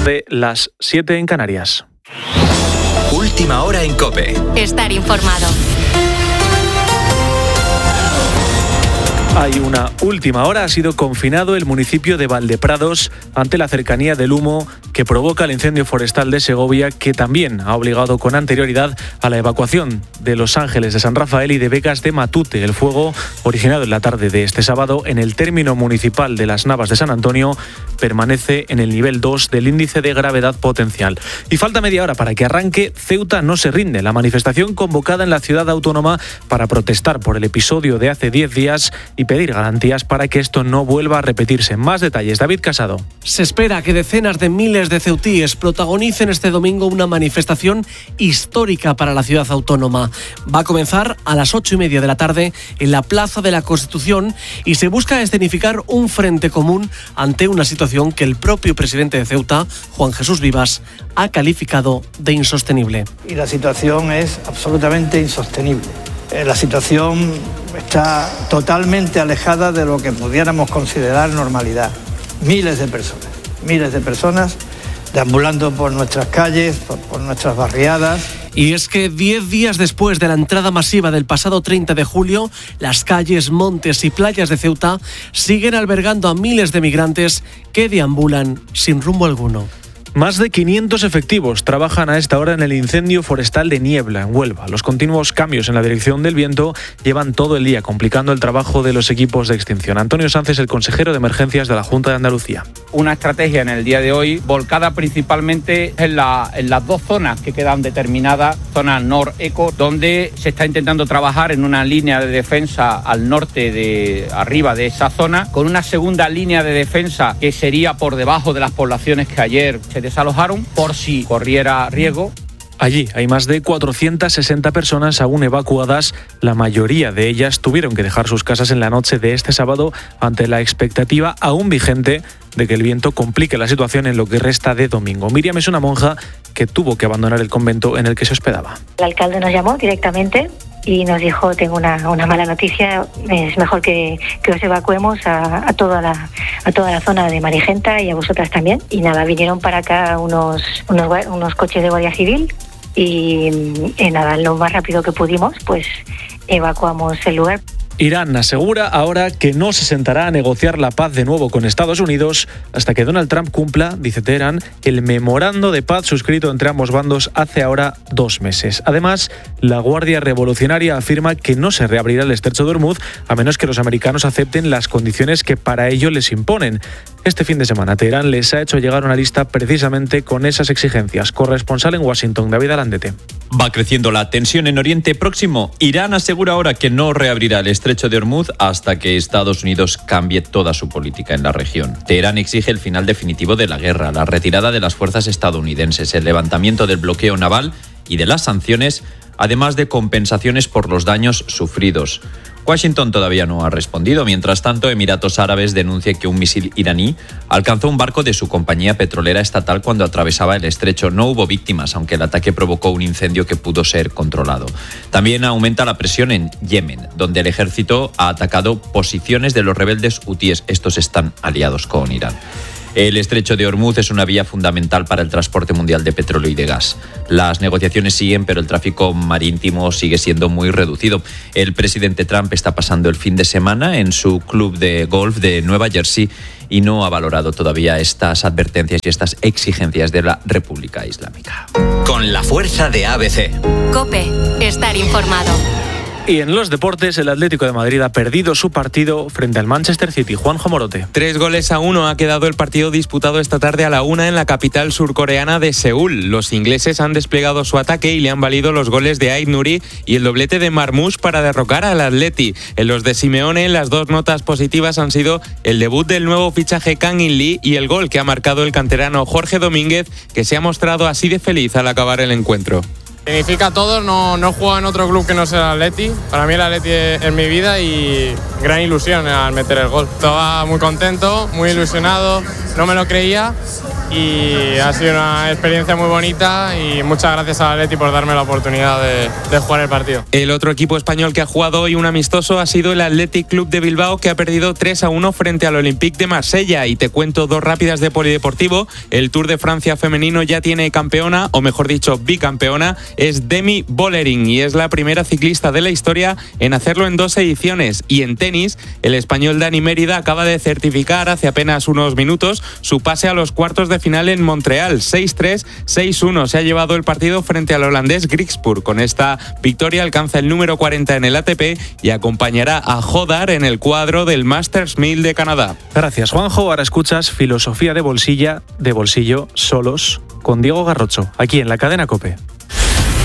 De las 7 en Canarias. Última hora en COPE. Estar informado. Hay una última hora. Ha sido confinado el municipio de Valdeprados ante la cercanía del humo que provoca el incendio forestal de Segovia, que también ha obligado con anterioridad a la evacuación de Los Ángeles de San Rafael y de Begas de Matute. El fuego, originado en la tarde de este sábado en el término municipal de Las Navas de San Antonio, permanece en el nivel 2 del índice de gravedad potencial. Y falta media hora para que arranque Ceuta no se rinde, la manifestación convocada en la ciudad autónoma para protestar por el episodio de hace 10 días y pedir garantías para que esto no vuelva a repetirse. Más detalles, David Casado. Se espera que decenas de miles de ceutíes protagonicen este domingo una manifestación histórica para la ciudad autónoma. Va a comenzar a las 8:30 de la tarde en la Plaza de la Constitución y se busca escenificar un frente común ante una situación que el propio presidente de Ceuta, Juan Jesús Vivas, ha calificado de insostenible. Y la situación es absolutamente insostenible. La situación está totalmente alejada de lo que pudiéramos considerar normalidad. Miles de personas deambulando por nuestras calles, por nuestras barriadas. Y es que 10 días después de la entrada masiva del pasado 30 de julio, las calles, montes y playas de Ceuta siguen albergando a miles de migrantes que deambulan sin rumbo alguno. Más de 500 efectivos trabajan a esta hora en el incendio forestal de Niebla, en Huelva. Los continuos cambios en la dirección del viento llevan todo el día complicando el trabajo de los equipos de extinción. Antonio Sánchez, el consejero de emergencias de la Junta de Andalucía. Una estrategia en el día de hoy volcada principalmente en las dos zonas que quedan determinadas, zona nor-eco, donde se está intentando trabajar en una línea de defensa al norte arriba de esa zona, con una segunda línea de defensa que sería por debajo de las poblaciones que ayer se desalojaron por si corriera riesgo. Allí hay más de 460 personas aún evacuadas. La mayoría de ellas tuvieron que dejar sus casas en la noche de este sábado ante la expectativa aún vigente de que el viento complique la situación en lo que resta de domingo. Miriam es una monja que tuvo que abandonar el convento en el que se hospedaba. El alcalde nos llamó directamente y nos dijo: tengo una mala noticia, es mejor que os evacuemos a toda la zona de Marigenta y a vosotras también. Y nada, vinieron para acá unos coches de Guardia Civil y nada, lo más rápido que pudimos, pues evacuamos el lugar. Irán asegura ahora que no se sentará a negociar la paz de nuevo con Estados Unidos hasta que Donald Trump cumpla, dice Teherán, el memorando de paz suscrito entre ambos bandos hace ahora 2 meses. Además, la Guardia Revolucionaria afirma que no se reabrirá el estrecho de Hormuz a menos que los americanos acepten las condiciones que para ello les imponen. Este fin de semana, Teherán les ha hecho llegar una lista precisamente con esas exigencias. Corresponsal en Washington, David Alandete. Va creciendo la tensión en Oriente Próximo. Irán asegura ahora que no reabrirá el estrecho de Hormuz hasta que Estados Unidos cambie toda su política en la región. Teherán exige el final definitivo de la guerra, la retirada de las fuerzas estadounidenses, el levantamiento del bloqueo naval y de las sanciones, además de compensaciones por los daños sufridos. Washington todavía no ha respondido. Mientras tanto, Emiratos Árabes denuncia que un misil iraní alcanzó un barco de su compañía petrolera estatal cuando atravesaba el estrecho. No hubo víctimas, aunque el ataque provocó un incendio que pudo ser controlado. También aumenta la presión en Yemen, donde el ejército ha atacado posiciones de los rebeldes hutíes. Estos están aliados con Irán. El estrecho de Hormuz es una vía fundamental para el transporte mundial de petróleo y de gas. Las negociaciones siguen, pero el tráfico marítimo sigue siendo muy reducido. El presidente Trump está pasando el fin de semana en su club de golf de Nueva Jersey y no ha valorado todavía estas advertencias y estas exigencias de la República Islámica. Con la fuerza de ABC. COPE. Estar informado. Y en los deportes, el Atlético de Madrid ha perdido su partido frente al Manchester City. Juanjo Morote. 3-1 ha quedado el partido disputado esta tarde a la 1 en la capital surcoreana de Seúl. Los ingleses han desplegado su ataque y le han valido los goles de Ait Nouri y el doblete de Marmoush para derrocar al Atleti. En los de Simeone, las 2 notas positivas han sido el debut del nuevo fichaje Kang In Lee y el gol que ha marcado el canterano Jorge Domínguez, que se ha mostrado así de feliz al acabar el encuentro. Significa todo, no juego en otro club que no sea el Atleti. Para mí el Atleti es mi vida y gran ilusión al meter el gol. Estaba muy contento, muy ilusionado, no me lo creía y ha sido una experiencia muy bonita y muchas gracias al Atleti por darme la oportunidad de jugar el partido. El otro equipo español que ha jugado hoy un amistoso ha sido el Athletic Club de Bilbao, que ha perdido 3-1 frente al Olympique de Marsella. Y te cuento dos rápidas de polideportivo. El Tour de Francia femenino ya tiene campeona, o mejor dicho, bicampeona. Es Demi Vollering y es la primera ciclista de la historia en hacerlo en 2 ediciones. Y en tenis, el español Dani Mérida acaba de certificar hace apenas unos minutos su pase a los cuartos de final en Montreal. 6-3, 6-1 se ha llevado el partido frente al holandés Griekspoor. Con esta victoria alcanza el número 40 en el ATP y acompañará a Hodar en el cuadro del Masters 1000 de Canadá. Gracias, Juanjo. Ahora escuchas Filosofía de Bolsillo solos con Diego Garrocho, aquí en la cadena COPE.